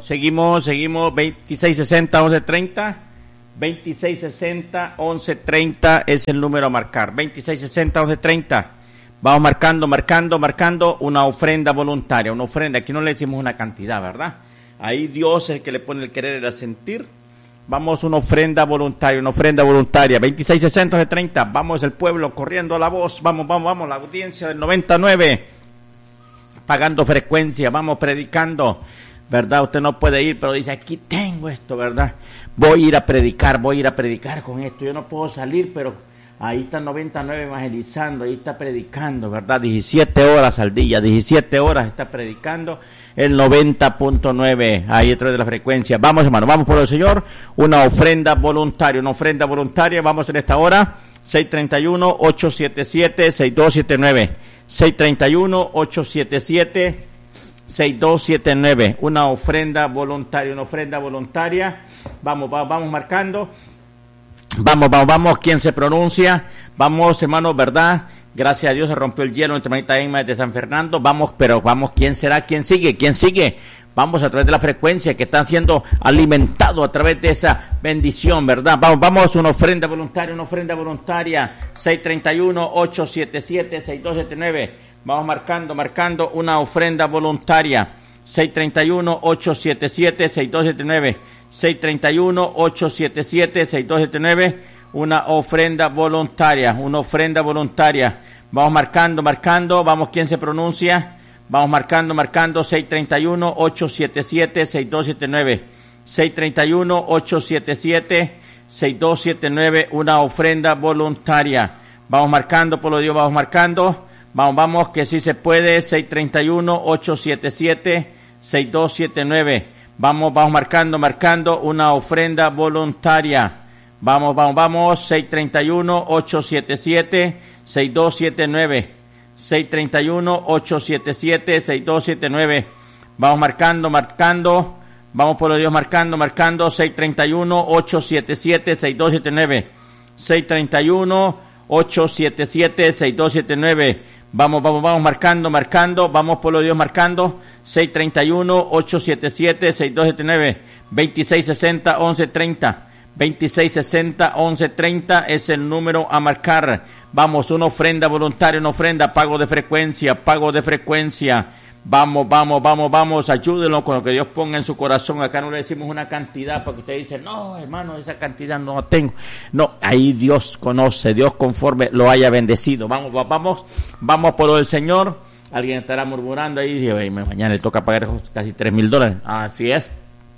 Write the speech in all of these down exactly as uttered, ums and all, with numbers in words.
seguimos, seguimos, veintiséis sesenta, once treinta, veintiséis sesenta, once treinta es el número a marcar, veintiséis sesenta, once treinta, vamos marcando, marcando, marcando una ofrenda voluntaria, una ofrenda, aquí no le decimos una cantidad, ¿verdad? Ahí Dios es el que le pone el querer y el sentir. Vamos, una ofrenda voluntaria, una ofrenda voluntaria, veintiséis sesenta, once treinta, vamos el pueblo corriendo a la voz, vamos, vamos, vamos, la audiencia del noventa y nueve, pagando frecuencia, vamos predicando, ¿verdad? Usted no puede ir, pero dice, aquí tengo esto, ¿verdad? Voy a ir a predicar, voy a ir a predicar con esto, yo no puedo salir, pero ahí está noventa y nueve evangelizando, ahí está predicando, ¿verdad? diecisiete horas al día, diecisiete horas está predicando el noventa punto nueve, ahí a través de la frecuencia. Vamos, hermano, vamos por el Señor, una ofrenda voluntaria, una ofrenda voluntaria, vamos en esta hora, seis treinta y uno, ocho siete siete, seis dos siete nueve, seis treinta y uno, ocho siete siete, seis dos siete nueve, una ofrenda voluntaria, una ofrenda voluntaria, vamos, vamos, vamos marcando, vamos, vamos, vamos, ¿quién se pronuncia? Vamos, hermano, ¿verdad? Gracias a Dios se rompió el hielo entre hermanita Emma de San Fernando, vamos, pero vamos, ¿quién será? ¿Quién sigue? ¿Quién sigue? Vamos a través de la frecuencia que están siendo alimentados a través de esa bendición, ¿verdad? Vamos, vamos, una ofrenda voluntaria, una ofrenda voluntaria, seis treinta y uno, ocho siete siete, seis dos siete nueve, vamos marcando, marcando una ofrenda voluntaria, seis treinta y uno, ocho siete siete, seis dos siete nueve, seis treinta y uno, ocho siete siete, seis dos siete nueve, una ofrenda voluntaria, una ofrenda voluntaria, vamos marcando, marcando, vamos, ¿quién se pronuncia? Vamos marcando, marcando, seis treinta y uno, ocho siete siete, seis dos siete nueve, seis treinta y uno, ocho siete siete, seis dos siete nueve, una ofrenda voluntaria. Vamos marcando, por lo Dios, vamos marcando, vamos, vamos, que sí se puede, seis treinta y uno, ocho siete siete, seis dos siete nueve, vamos, vamos marcando, marcando, una ofrenda voluntaria. Vamos, vamos, vamos, seis treinta y uno, ocho siete siete, seis dos siete nueve, seis treinta y uno, ocho siete siete, seis dos siete nueve, vamos marcando, marcando, vamos por los Dios marcando, marcando, seis treinta y uno, ocho siete siete, seis dos siete nueve, seis treinta y uno, ocho siete siete, seis dos siete nueve, vamos, vamos, vamos marcando, marcando, vamos por los Dios marcando, seis treinta y uno, ocho siete siete, seis dos siete nueve, veintiséis sesenta, once treinta, veintiséis sesenta, once treinta es el número a marcar. Vamos, una ofrenda voluntaria, una ofrenda, pago de frecuencia, pago de frecuencia. Vamos, vamos, vamos, vamos, ayúdenlo con lo que Dios ponga en su corazón. Acá no le decimos una cantidad porque usted dice, no, hermano, esa cantidad no la tengo. No, ahí Dios conoce, Dios conforme lo haya bendecido. Vamos, vamos, vamos por lo del Señor. Alguien estará murmurando ahí y dice, mañana le toca pagar casi tres mil dólares. Así es.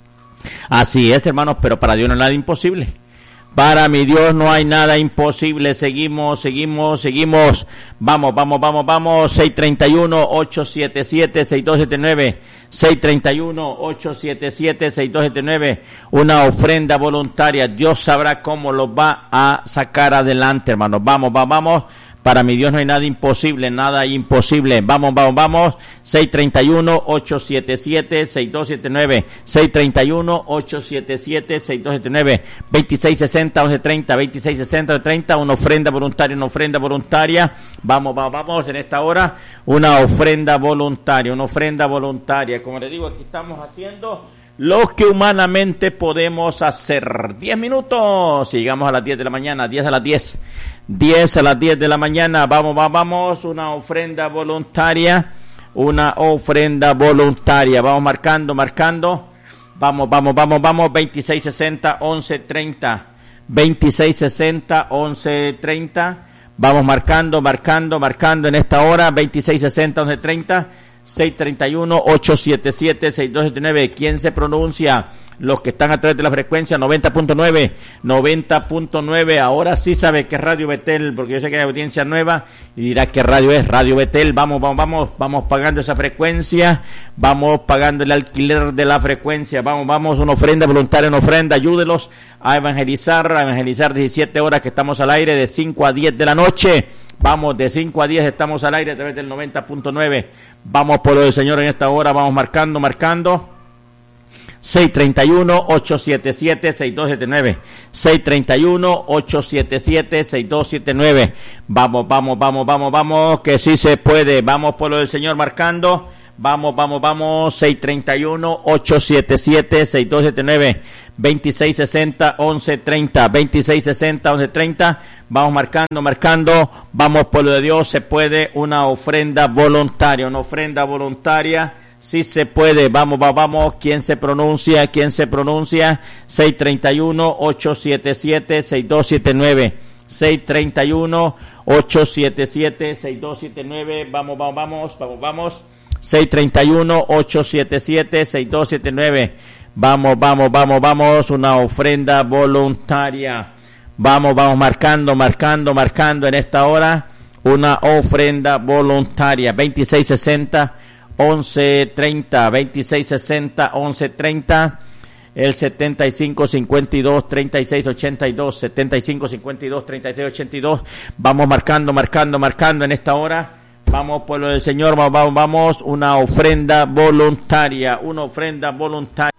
Así es, hermanos, pero para Dios no hay nada imposible. Para mi Dios no hay nada imposible. Seguimos, seguimos, seguimos. Vamos, vamos, vamos, vamos. seis treinta y uno, ocho siete siete, seis dos siete nueve. seis treinta y uno, ocho siete siete, seis dos siete nueve. Una ofrenda voluntaria. Dios sabrá cómo lo va a sacar adelante, hermanos. Vamos, vamos, vamos. Para mi Dios no hay nada imposible, nada imposible. Vamos, vamos, vamos. seis treinta y uno, ocho siete siete, seis dos siete nueve. seis treinta y uno, ocho siete siete, seis dos siete nueve. veintiséis sesenta, once treinta. veintiséis sesenta, once treinta. Una ofrenda voluntaria, una ofrenda voluntaria. Vamos, vamos, vamos. En esta hora, una ofrenda voluntaria, una ofrenda voluntaria. Como les digo, aquí estamos haciendo lo que humanamente podemos hacer. diez minutos. Llegamos a las diez de la mañana. diez a las diez. diez a las diez de la mañana. Vamos, vamos, vamos. Una ofrenda voluntaria. Una ofrenda voluntaria. Vamos marcando, marcando. Vamos, vamos, vamos, vamos. veintiséis sesenta, once treinta. veintiséis sesenta, once treinta. Vamos marcando, marcando, marcando en esta hora. veintiséis sesenta, once treinta. seis treinta y uno, ocho siete siete, seis dos siete nueve. ¿Quién se pronuncia? Los que están a través de la frecuencia noventa punto nueve, noventa punto nueve. Ahora sí sabe que es Radio Betel, porque yo sé que hay audiencia nueva y dirá que radio es Radio Betel. Vamos, vamos, vamos, vamos pagando esa frecuencia, vamos pagando el alquiler de la frecuencia. Vamos, vamos, una ofrenda voluntaria, una ofrenda. Ayúdelos a evangelizar, a evangelizar diecisiete horas que estamos al aire, de cinco a diez de la noche. Vamos, de cinco a diez estamos al aire a través del noventa punto nueve. Vamos por lo del Señor en esta hora, vamos marcando, marcando. seis treinta y uno, ocho siete siete, seis dos siete nueve. seis treinta y uno, ocho siete siete, seis dos siete nueve. Vamos, vamos, vamos, vamos, vamos, que sí se puede. Vamos por lo del Señor marcando. Vamos, vamos, vamos, seis treinta y uno, ocho siete siete, seis dos siete nueve, veintiséis sesenta, once treinta, veintiséis sesenta, once treinta. Vamos marcando, marcando. Vamos, pueblo de Dios, se puede una ofrenda voluntaria, una ofrenda voluntaria. Sí se puede, vamos, vamos, vamos, ¿quién se pronuncia? ¿Quién se pronuncia? seis treinta y uno, ocho siete siete, seis dos siete nueve, seis treinta y uno, ocho siete siete, seis dos siete nueve, vamos, vamos, vamos, vamos, vamos, seis treinta y uno, ocho siete siete, seis dos siete nueve, vamos, vamos, vamos, vamos, una ofrenda voluntaria, vamos, vamos, marcando, marcando, marcando en esta hora, una ofrenda voluntaria, veintiséis sesenta, once treinta, veintiséis sesenta, once treinta, el setenta y cinco cincuenta y dos, treinta y seis ochenta y dos, setenta y cinco cincuenta y dos, treinta y seis ochenta y dos, vamos marcando, marcando, marcando en esta hora, vamos pueblo del Señor, vamos, vamos, vamos, una ofrenda voluntaria, una ofrenda voluntaria.